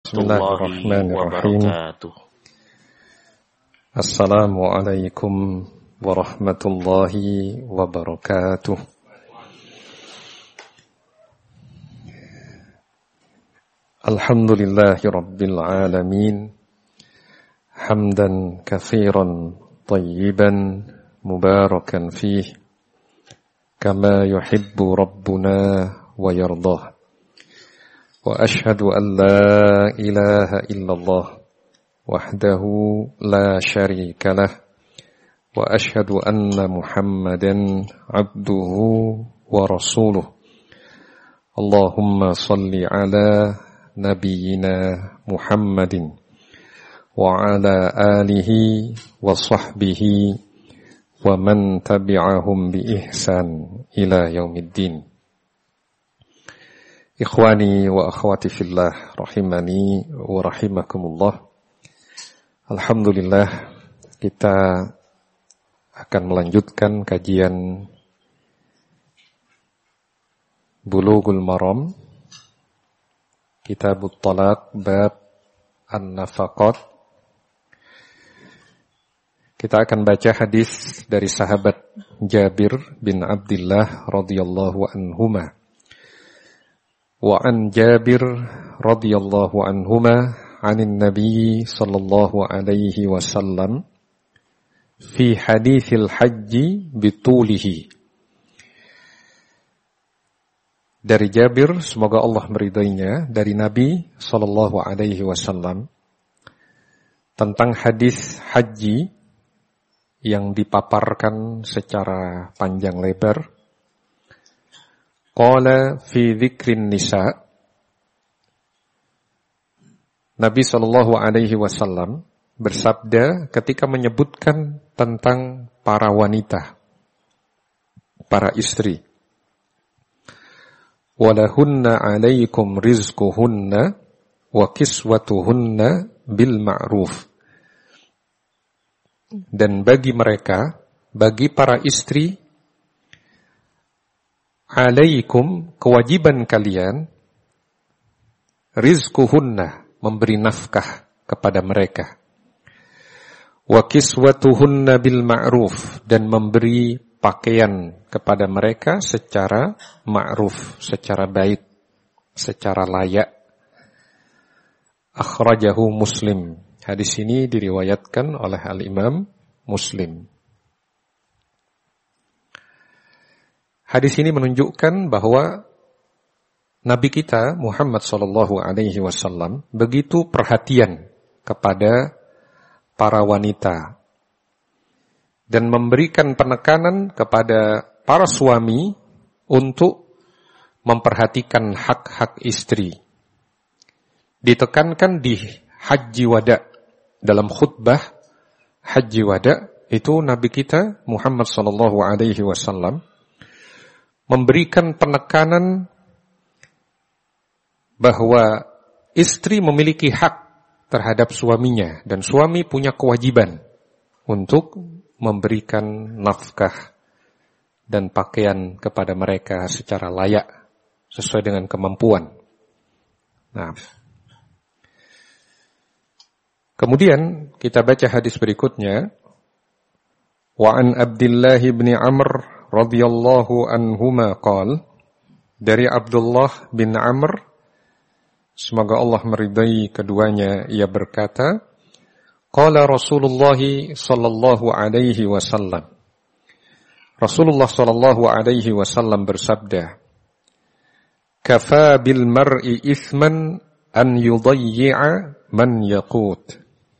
warahmatullahi wabarakatuh. Assalamualaikum warahmatullahi wabarakatuh. Alhamdulillahi rabbil alamin. Hamdan katsiran tayyiban mubarakan fih kama yuhibbu rabbuna wa yardah. Wa ashhadu an la ilaha illallah wahdahu la syarika lah wa ashhadu anna Muhammadan abduhu wa rasuluh. Allahumma salli ala nabiyyina Muhammadin wa ala alihi wa sahbihi wa man tabi'ahum bi ihsan ila yaumiddin. Ikhwani wa akhwati fillah rahimani wa rahimakumullah. Alhamdulillah, kita akan melanjutkan kajian Bulughul Maram, Kitabut Talaq, bab An-Nafaqat. Kita akan baca hadis dari sahabat Jabir bin Abdullah radhiyallahu anhuma. Wa an Jabir radhiyallahu anhuma 'anin Nabi sallallahu alaihi wasallam fi haditsil hajji bitulihi. Dari Jabir, semoga Allah meridainya, dari Nabi sallallahu alaihi wasallam tentang hadis haji yang dipaparkan secara panjang lebar. Qala fi dzikrin nisa. Nabi sallallahu alaihi wasallam bersabda ketika menyebutkan tentang para wanita, para istri. Walahunna 'alaikum rizquhunna wa kiswatuhunna bil ma'ruf. Dan bagi mereka, bagi para istri, alaikum, kewajiban kalian, rizquhunna, memberi nafkah kepada mereka, wa kiswatuhunna bil ma'ruf, dan memberi pakaian kepada mereka secara ma'ruf, secara baik, secara layak. Akhrajahu Muslim. Hadis ini diriwayatkan oleh Al-Imam Muslim. Hadis ini menunjukkan bahwa Nabi kita Muhammad sallallahu alaihi wasallam begitu perhatian kepada para wanita dan memberikan penekanan kepada para suami untuk memperhatikan hak-hak istri. Ditekankan di Haji Wada, dalam khutbah Haji Wada itu Nabi kita Muhammad sallallahu alaihi wasallam memberikan penekanan bahwa istri memiliki hak terhadap suaminya dan suami punya kewajiban untuk memberikan nafkah dan pakaian kepada mereka secara layak sesuai dengan kemampuan. Nah, kemudian kita baca hadis berikutnya. Wa an Abdullah bin Amr radhiyallahu anhuma qala, dari Abdullah bin Amr, semoga Allah meridai keduanya, ia berkata, qala Rasulullah sallallahu alaihi wasallam, Rasulullah sallallahu alaihi wasallam bersabda, kafa bil mar'i ithman an yudayyi'a man yaqut.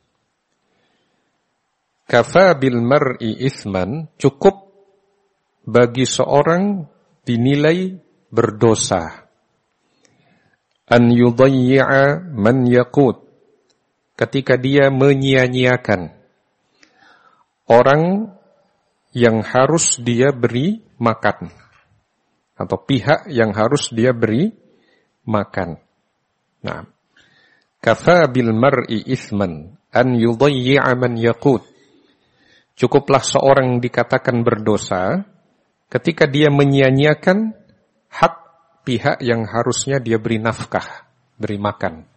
Kafa bil mar'i ithman, cukup bagi seorang dinilai berdosa, an yudayyi'a man yaqut, ketika dia menyia-nyiakan orang yang harus dia beri makan, atau pihak yang harus dia beri makan. Nah, kafa bil mar'i ithman an yudayyi'a man yaqut, cukuplah seorang dikatakan berdosa ketika dia menyia-nyiakan hak pihak yang harusnya dia beri nafkah, beri makan.